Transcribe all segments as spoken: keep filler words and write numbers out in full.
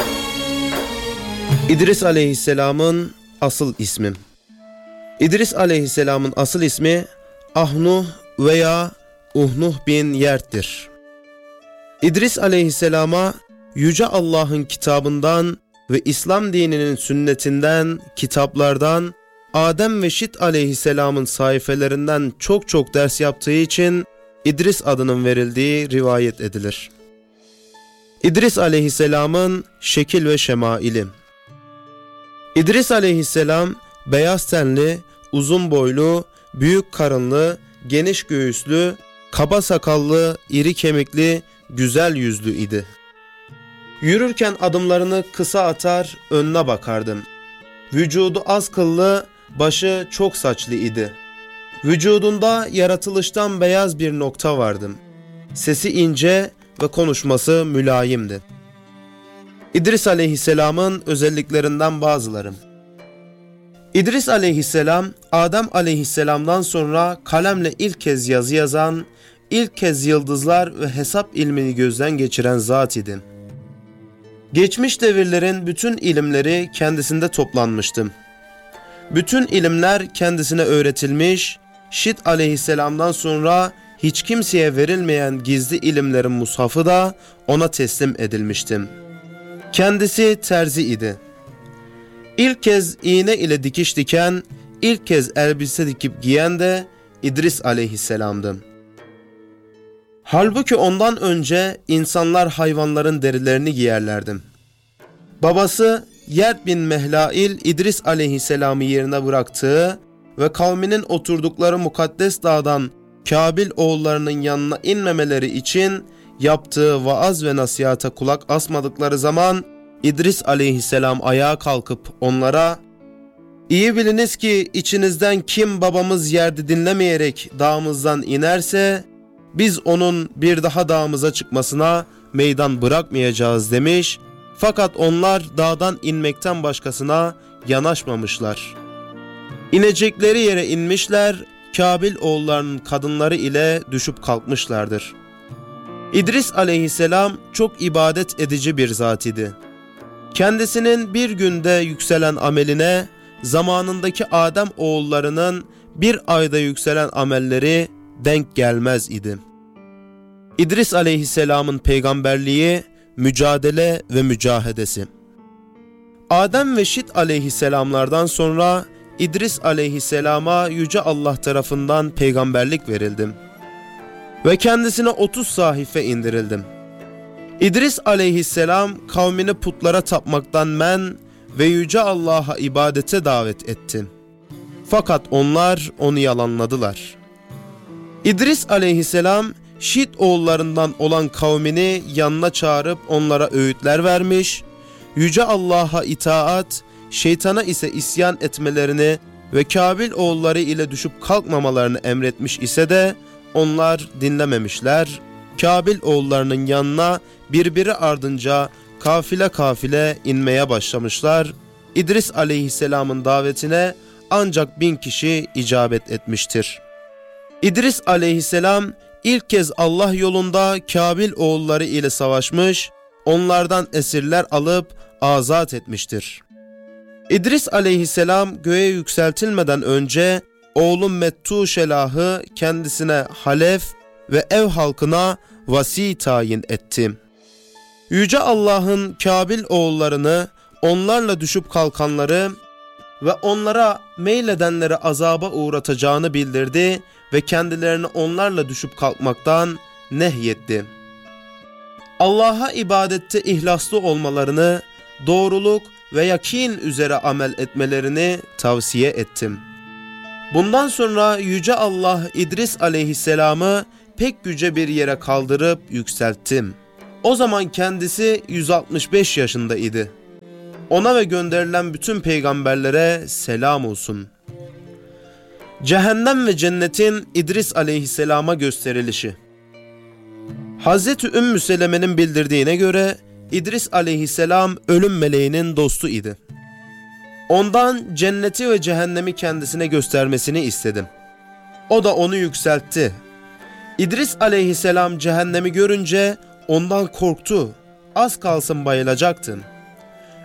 İdris Aleyhisselam'ın asıl ismi. İdris Aleyhisselam'ın asıl ismi Ahnuh veya Uhnuh bin Yert'tir. İdris Aleyhisselam'a Yüce Allah'ın kitabından ve İslam dininin sünnetinden, kitaplardan, Adem ve Şit Aleyhisselam'ın sayfelerinden çok çok ders yaptığı için İdris adının verildiği rivayet edilir. İdris Aleyhisselam'ın şekil ve şemaili. İdris Aleyhisselam beyaz tenli, uzun boylu, büyük karınlı, geniş göğüslü, kaba sakallı, iri kemikli, güzel yüzlü idi. Yürürken adımlarını kısa atar, önüne bakardım. Vücudu az kıllı, başı çok saçlı idi. Vücudunda yaratılıştan beyaz bir nokta vardı. Sesi ince ve konuşması mülayimdi. İdris Aleyhisselam'ın özelliklerinden bazıları. İdris Aleyhisselam, Adem Aleyhisselam'dan sonra kalemle ilk kez yazı yazan, ilk kez yıldızlar ve hesap ilmini gözden geçiren zat idi. Geçmiş devirlerin bütün ilimleri kendisinde toplanmıştı. Bütün ilimler kendisine öğretilmiş, Şit Aleyhisselam'dan sonra hiç kimseye verilmeyen gizli ilimlerin mushafı da ona teslim edilmişti. Kendisi terzi idi. İlk kez iğne ile dikiş diken, ilk kez elbise dikip giyen de İdris Aleyhisselam'dı. Halbuki ondan önce insanlar hayvanların derilerini giyerlerdi. Babası Yert bin Mehlail İdris Aleyhisselam'ı yerine bıraktığı ve kavminin oturdukları mukaddes dağdan Kabil oğullarının yanına inmemeleri için yaptığı vaaz ve nasihata kulak asmadıkları zaman İdris Aleyhisselam ayağa kalkıp onlara "İyi biliniz ki içinizden kim babamız Yert'i dinlemeyerek dağımızdan inerse biz onun bir daha dağımıza çıkmasına meydan bırakmayacağız" demiş. Fakat onlar dağdan inmekten başkasına yanaşmamışlar. İnecekleri yere inmişler, Kabil oğullarının kadınları ile düşüp kalkmışlardır. İdris Aleyhisselam çok ibadet edici bir zat idi. Kendisinin bir günde yükselen ameline, zamanındaki Adem oğullarının bir ayda yükselen amelleri denk gelmez idi. İdris Aleyhisselam'ın peygamberliği, mücadele ve mücahedesi. Adem ve Şit Aleyhisselamlardan sonra İdris Aleyhisselam'a Yüce Allah tarafından peygamberlik verildi ve kendisine otuz sahife indirildi. İdris Aleyhisselam kavmini putlara tapmaktan men ve Yüce Allah'a ibadete davet etti. Fakat onlar onu yalanladılar. İdris Aleyhisselam Şit oğullarından olan kavmini yanına çağırıp onlara öğütler vermiş, Yüce Allah'a itaat, şeytana ise isyan etmelerini ve Kabil oğulları ile düşüp kalkmamalarını emretmiş ise de onlar dinlememişler. Kabil oğullarının yanına birbiri ardınca kafile kafile inmeye başlamışlar. İdris Aleyhisselam'ın davetine ancak bin kişi icabet etmiştir. İdris Aleyhisselam ilk kez Allah yolunda Kabil oğulları ile savaşmış, onlardan esirler alıp azat etmiştir. İdris Aleyhisselam göğe yükseltilmeden önce oğlu Mettuşelah'ı kendisine halef ve ev halkına vasi tayin etti. Yüce Allah'ın Kabil oğullarını, onlarla düşüp kalkanları ve onlara meyledenleri azaba uğratacağını bildirdi ve kendilerini onlarla düşüp kalkmaktan nehyetti. Allah'a ibadette ihlaslı olmalarını, doğruluk ve yakin üzere amel etmelerini tavsiye ettim. Bundan sonra Yüce Allah İdris Aleyhisselam'ı pek yüce bir yere kaldırıp yükselttim. O zaman kendisi yüz altmış beş yaşında idi. Ona ve gönderilen bütün peygamberlere selam olsun. Cehennem ve cennetin İdris Aleyhisselam'a gösterilişi. Hazreti Ümmü Seleme'nin bildirdiğine göre İdris Aleyhisselam ölüm meleğinin dostu idi. Ondan cenneti ve cehennemi kendisine göstermesini istedim. O da onu yükseltti. İdris Aleyhisselam cehennemi görünce ondan korktu. Az kalsın bayılacaktı.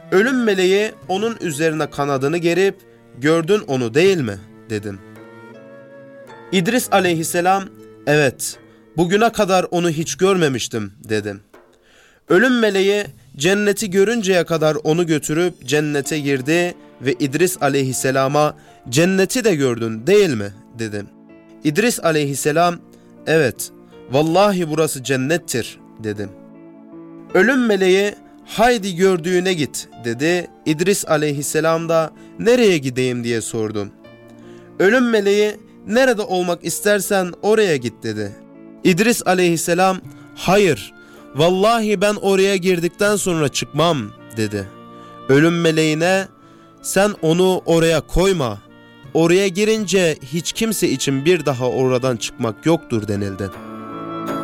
Ölüm meleği onun üzerine kanadını gerip, gördün onu değil mi? Dedim. İdris aleyhisselam, evet, bugüne kadar onu hiç görmemiştim dedim. Ölüm meleği cenneti görünceye kadar onu götürüp cennete girdi ve İdris aleyhisselama cenneti de gördün değil mi dedim. İdris aleyhisselam, evet, vallahi burası cennettir dedim. Ölüm meleği, haydi gördüğüne git dedi. İdris aleyhisselam da nereye gideyim diye sordum. Ölüm meleği, nerede olmak istersen oraya git dedi. İdris aleyhisselam, hayır, vallahi ben oraya girdikten sonra çıkmam dedi. Ölüm meleğine, sen onu oraya koyma, oraya girince hiç kimse için bir daha oradan çıkmak yoktur denildi.